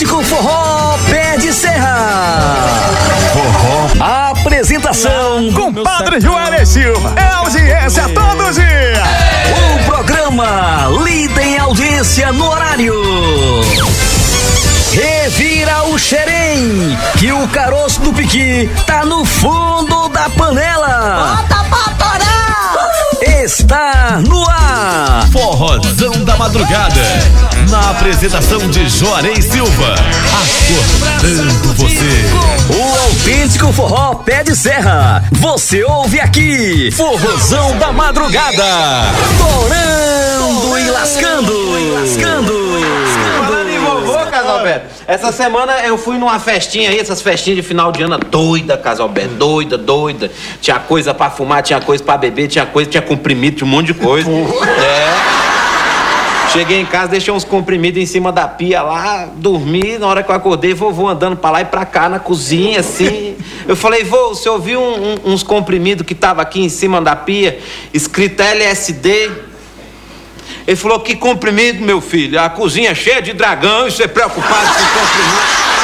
autêntico forró pé de serra. Forró. Apresentação: Compadre Juarez Silva. É audiência todo dia. O programa líder em audiência no horário. Revira o xerém, que o caroço do piqui tá no fundo da panela. Bota pra torar! Está no ar. Forrozão da Madrugada. Na apresentação de Juarez Silva. Acordando você. O autêntico forró pé de serra. Você ouve aqui. Forrozão da Madrugada. Torando e lascando. Falando em vovô, Casalberto, essa semana eu fui numa festinha aí, essas festinhas de final de ano doida, Casalberto, doida. Tinha coisa pra fumar, tinha coisa pra beber, tinha comprimido, tinha um monte de coisa. Cheguei em casa, deixei uns comprimidos em cima da pia lá, dormi. Na hora que eu acordei, vovô andando pra lá e pra cá na cozinha, assim. Eu falei, vô, você ouviu uns comprimidos que tava aqui em cima da pia, escrito LSD? Ele falou, que comprimido, meu filho? A cozinha é cheia de dragão e você é preocupado com comprimido.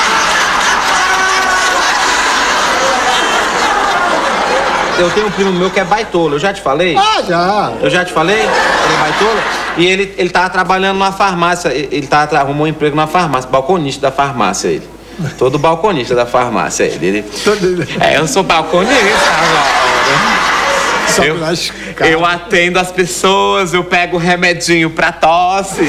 Eu tenho um primo meu que é baitola, eu já te falei? Ah, já. Eu já te falei? Ele é baitola? E ele tava trabalhando numa farmácia, arrumou um emprego na farmácia, balconista da farmácia, ele. Todo balconista da farmácia, ele. Eu sou balconista agora. Eu atendo as pessoas, eu pego remedinho pra tosse.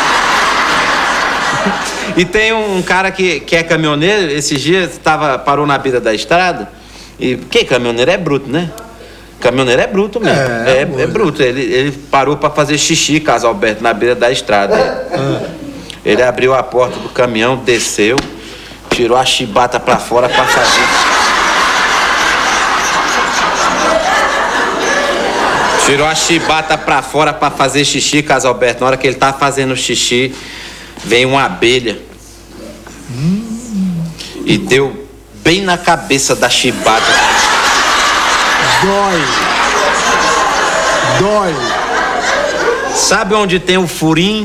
E tem um cara que é caminhoneiro, esses dias parou na beira da estrada. E que caminhoneiro é bruto, né? Caminhoneiro é bruto mesmo. É bruto. Ele parou pra fazer xixi, Casalberto, na beira da estrada. Ele abriu a porta do caminhão, desceu, tirou a chibata pra fora pra fazer. Tirou a chibata pra fora pra fazer xixi, Casalberto. Na hora que ele tá fazendo xixi, vem uma abelha. E deu bem na cabeça da chibata. Dói. Sabe onde tem o furinho?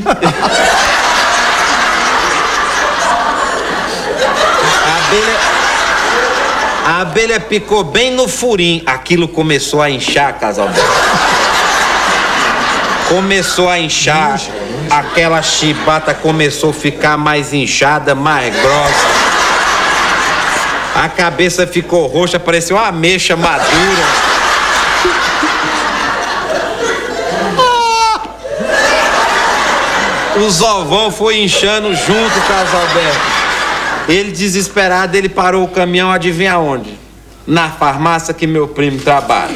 A abelha picou bem no furinho. Aquilo começou a inchar, Casalberto. Começou a inchar. Aquela chibata começou a ficar mais inchada, mais grossa. A cabeça ficou roxa, parecia uma ameixa madura. Os ovão foi inchando junto, Casalberto. Ele desesperado, ele parou o caminhão, adivinha onde? Na farmácia que meu primo trabalha.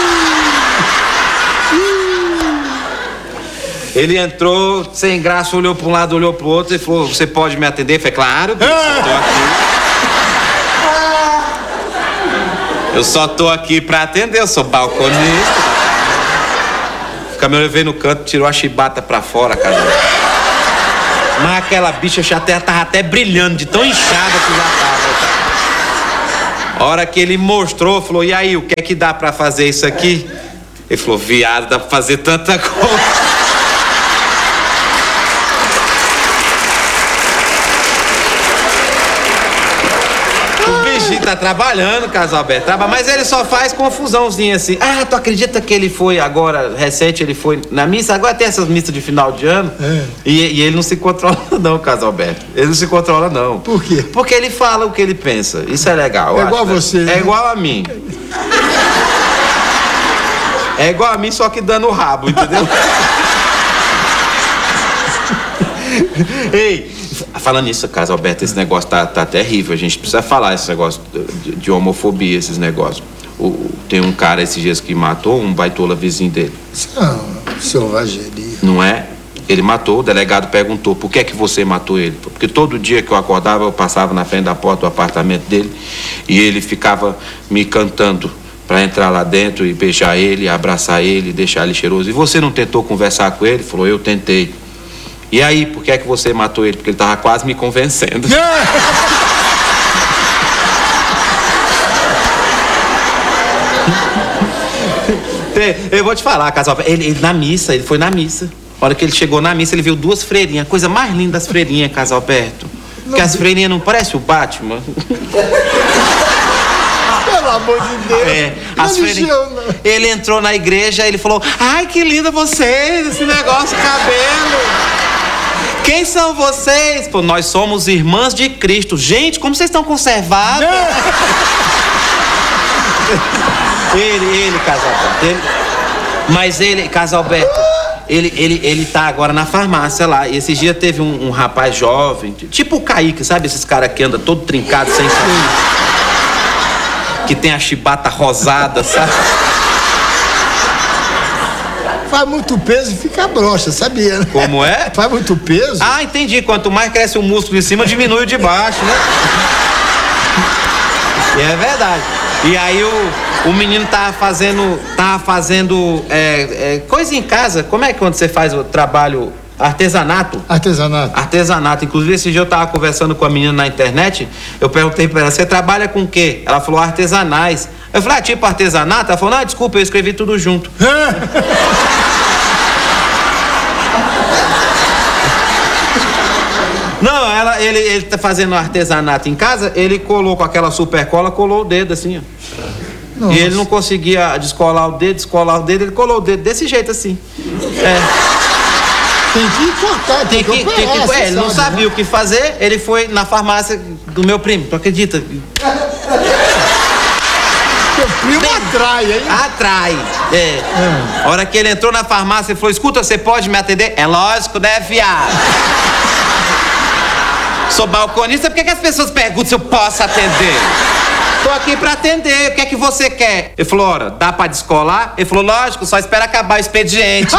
Ele entrou, sem graça, olhou para um lado, olhou para o outro e falou, você pode me atender? Eu falei, claro, bicho, eu tô aqui. Eu só tô aqui pra atender, eu sou balconista. O caminhoneiro veio no canto, tirou a chibata pra fora, cara. Mas aquela bicha já tava até brilhando, de tão inchada que já tava. A hora que ele mostrou, falou, e aí, o que é que dá pra fazer isso aqui? Ele falou, viado, dá pra fazer tanta coisa. Tá trabalhando, Casalberto, mas ele só faz confusãozinha assim. Ah, tu acredita que ele foi agora, recente, ele foi na missa? Agora tem essas missas de final de ano. E ele não se controla não, Casalberto. Ele não se controla não. Por quê? Porque ele fala o que ele pensa. Isso é legal. É igual a você, né? É igual a mim. É igual a mim, só que dando o rabo, entendeu? Ei, falando nisso, Casalberto, esse negócio tá terrível. A gente precisa falar esse negócio de homofobia, esses negócios. Tem um cara esses dias que matou um baitola vizinho dele. Não, selvageria. Não é? Ele matou, o delegado perguntou, por que é que você matou ele? Porque todo dia que eu acordava, eu passava na frente da porta do apartamento dele e ele ficava me cantando pra entrar lá dentro e beijar ele, abraçar ele, deixar ele cheiroso. E você não tentou conversar com ele? Ele falou, eu tentei. E aí, por que é que você matou ele? Porque ele tava quase me convencendo. Eu vou te falar, casal. Ele na missa, ele foi na missa. A hora que ele chegou na missa, ele viu duas freirinhas. A coisa mais linda das freirinhas, Casalberto. Porque as freirinhas não parecem o Batman. Pelo amor de Deus. As freirinhas. Ele entrou na igreja, ele falou: ai, que linda vocês, esse negócio, cabelo. Quem são vocês? Pô, nós somos irmãs de Cristo. Gente, como vocês estão conservados? Ele, Casalberto. Mas ele, Casalberto, ele tá agora na farmácia lá. E esses dias teve um rapaz jovem, tipo o Kaique, sabe? Esses caras que andam todo trincado, sem camisa, que tem a chibata rosada, sabe? Faz muito peso e fica broxa, sabia, né? Como é? Faz muito peso. Ah, entendi. Quanto mais cresce o músculo de cima, diminui o de baixo, né? E é verdade. E aí o menino tava fazendo coisa em casa. Como é que quando você faz o trabalho? Artesanato? Artesanato. Inclusive, esse dia eu tava conversando com a menina na internet. Eu perguntei pra ela: você trabalha com o quê? Ela falou: artesanais. Eu falei: tipo artesanato? Ela falou: não, desculpa, eu escrevi tudo junto. Não, ele tá fazendo artesanato em casa. Ele colou com aquela super cola, colou o dedo assim, ó. Nossa. E ele não conseguia descolar o dedo, ele colou o dedo desse jeito assim. Tem que cortar, tem que ele não sabia o que fazer. Ele foi na farmácia do meu primo, tu acredita? Meu primo atrai, hein? Atrai, A hora que ele entrou na farmácia, ele falou: escuta, você pode me atender? É lógico, né, viado? Sou balconista, por que as pessoas perguntam se eu posso atender? Tô aqui pra atender, o que é que você quer? Ele falou: ora, dá pra descolar? Ele falou: lógico, só espera acabar o expediente.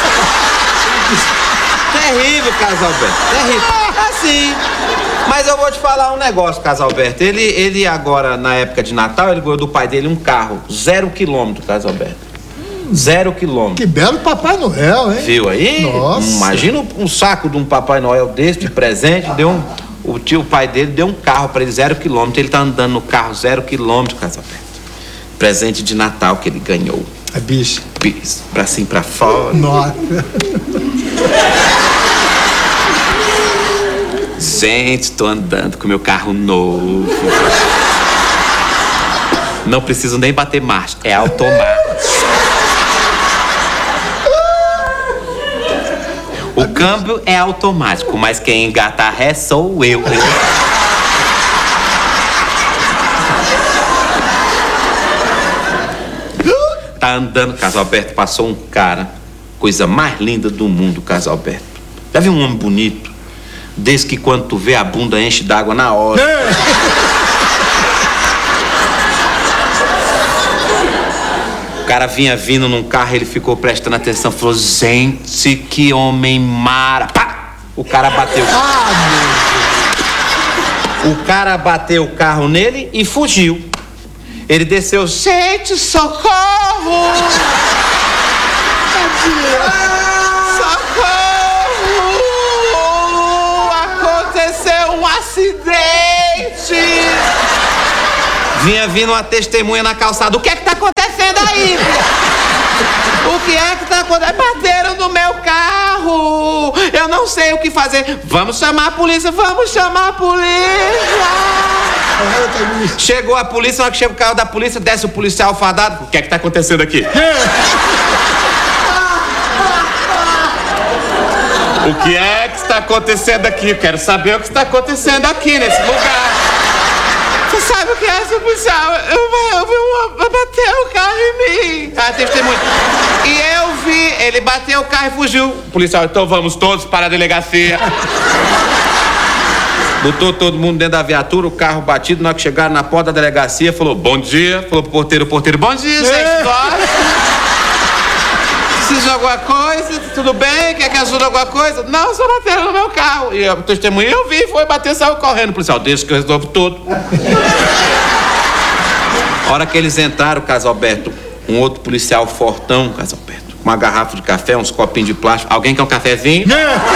Terrível, Casalberto, terrível. Assim, mas eu vou te falar um negócio, Casalberto. Ele agora, na época de Natal, ele ganhou do pai dele um carro 0 km, Casalberto. 0 km. Que belo Papai Noel, hein? Viu aí? Nossa. Imagina um saco de um Papai Noel desse de presente. O pai dele deu um carro pra ele 0 km. Ele tá andando no carro 0 km, Casalberto. Presente de Natal que ele ganhou. É bicho. Pra cima, pra fora. Nossa. Gente, tô andando com meu carro novo. Não preciso nem bater marcha, é automático. O câmbio é automático, mas quem engata a ré sou eu. Tá andando, Casalberto, passou um cara, coisa mais linda do mundo, Casalberto. Já viu um homem bonito? Desde que quando tu vê a bunda enche d'água na hora. O cara vinha vindo num carro, ele ficou prestando atenção, falou: gente, que homem mara. Pá! O cara bateu. O cara bateu o carro nele e fugiu. Ele desceu: gente, socorro! Aconteceu um acidente! Vinha vindo uma testemunha na calçada. O que é que tá acontecendo aí, filha? O que é que tá acontecendo? Bateram no meu carro! Eu não sei o que fazer. Vamos chamar a polícia, vamos chamar a polícia! Chegou a polícia, na hora que chega o carro da polícia, desce o policial fardado. O que é que tá acontecendo aqui? O que é que está acontecendo aqui? Eu quero saber o que está acontecendo aqui nesse lugar. Você sabe o que é, seu policial? Eu vi bater o carro em mim. Ah, testemunha. E eu vi, ele bateu o carro e fugiu. Policial: então vamos todos para a delegacia. Botou todo mundo dentro da viatura, o carro batido. Na hora que chegaram na porta da delegacia, falou: bom dia. Falou pro porteiro: bom dia, gente. Precisa de alguma coisa? Tudo bem? Quer que ajude alguma coisa? Não, só bateram no meu carro. E a testemunha: eu vi, foi bater, saiu correndo. Policial: deixa que eu resolvo tudo. A hora que eles entraram, Casalberto, um outro policial fortão, Casalberto, com uma garrafa de café, uns copinhos de plástico. Alguém quer um cafezinho?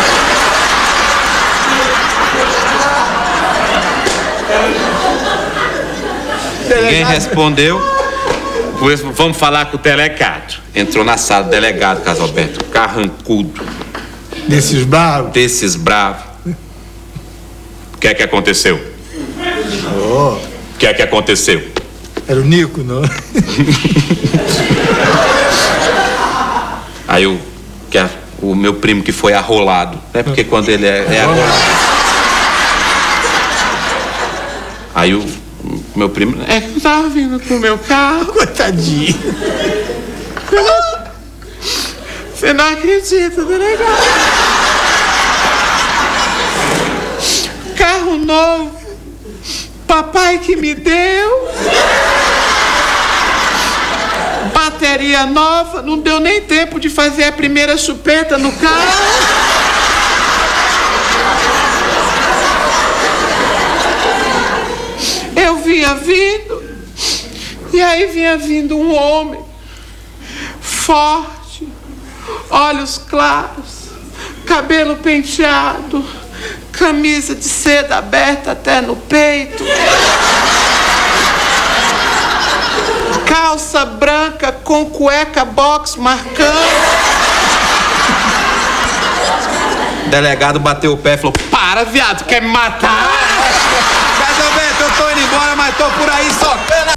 Ninguém respondeu. Vamos falar com o delegado. Entrou na sala, delegado, Casalberto, carrancudo. Desses bravos? Desses bravos. O que é que aconteceu? O que é que aconteceu? Era o Nico, não? Aí o meu primo que foi arrolado, né? Porque quando ele é arrolado. Aí o meu primo, que tava vindo pro meu carro. Coitadinho. Você não acredita, delegado? Carro novo, papai que me deu. Bateria nova, não deu nem tempo de fazer a primeira chupeta no carro. Eu vinha vindo, e aí vinha vindo um homem forte, olhos claros, cabelo penteado, camisa de seda aberta até no peito, calça branca com cueca box marcando. O delegado bateu o pé e falou: para, viado, quer me matar? Mas, Beto, eu tô indo embora, mas tô por aí socando.